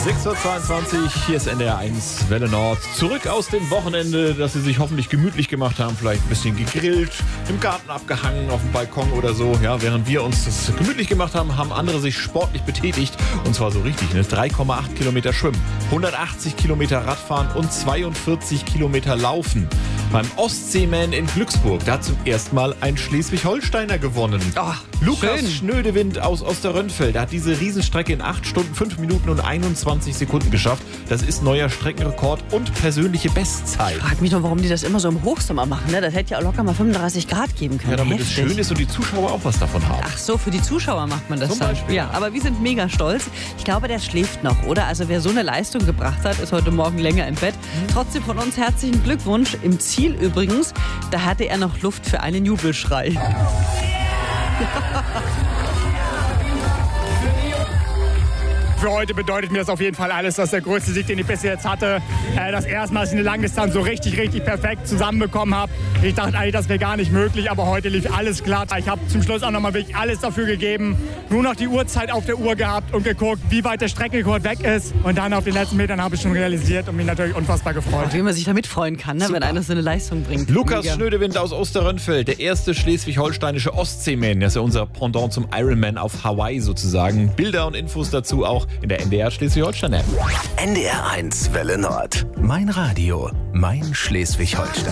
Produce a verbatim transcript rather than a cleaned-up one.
sechs Uhr zweiundzwanzig, hier ist N D R eins Welle Nord. Zurück aus dem Wochenende, das Sie sich hoffentlich gemütlich gemacht haben. Vielleicht ein bisschen gegrillt, im Garten abgehangen, auf dem Balkon oder so. Ja, während wir uns das gemütlich gemacht haben, haben andere sich sportlich betätigt. Und zwar so richtig, ne? drei Komma acht Kilometer schwimmen, hundertachtzig Kilometer Radfahren und zweiundvierzig Kilometer laufen. Beim Ostseeman in Glücksburg, da hat zum ersten Mal ein Schleswig-Holsteiner gewonnen. Oh, Lukas schön. Schnödewind aus Osterrönfeld, der hat diese Riesenstrecke in acht Stunden, fünf Minuten und einundzwanzig Sekunden geschafft. Das ist neuer Streckenrekord und persönliche Bestzeit. Ich frage mich noch, warum die das immer so im Hochsommer machen. Ne? Das hätte ja auch locker mal fünfunddreißig Grad geben können. Ja, damit Heftig. es schön ist und die Zuschauer auch was davon haben. Ach so, für die Zuschauer macht man das Zum dann. Beispiel, Ja, ja. aber wir sind mega stolz. Ich glaube, der schläft noch, oder? Also wer so eine Leistung gebracht hat, ist heute Morgen länger im Bett. Trotzdem von uns herzlichen Glückwunsch. Im Ziel übrigens, da hatte er noch Luft für einen Jubelschrei. Für heute bedeutet mir das auf jeden Fall alles. Das ist der größte Sieg, den ich bis jetzt hatte. Äh, das erste Mal, dass ich eine Langdistanz so richtig, richtig perfekt zusammenbekommen habe. Ich dachte eigentlich, das wäre gar nicht möglich, aber heute lief alles glatt. Ich habe zum Schluss auch nochmal wirklich alles dafür gegeben. Nur noch die Uhrzeit auf der Uhr gehabt und geguckt, wie weit der Streckenrekord weg ist. Und dann auf den letzten Metern habe ich schon realisiert und mich natürlich unfassbar gefreut. Wie man sich da mitfreuen kann, ne? Wenn einer so eine Leistung bringt. Lukas Mega. Schnödewind aus Osterrönfeld, der erste schleswig-holsteinische Ostseeman. Das ist ja unser Pendant zum Ironman auf Hawaii sozusagen. Bilder und Infos dazu auch in der N D R Schleswig-Holstein-App. N D R eins Welle Nord. Mein Radio, mein Schleswig-Holstein.